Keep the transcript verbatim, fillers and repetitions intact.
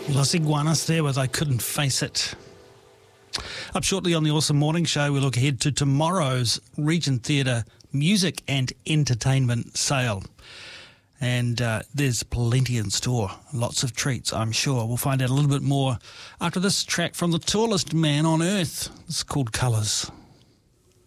Los Iguanas there with I Couldn't Face It. Up shortly on the Awesome Morning Show, we look ahead to tomorrow's Regent Theatre Music and Entertainment Sale. And uh, there's plenty in store. Lots of treats, I'm sure. We'll find out a little bit more after this track from the tallest man on earth. It's called Colours.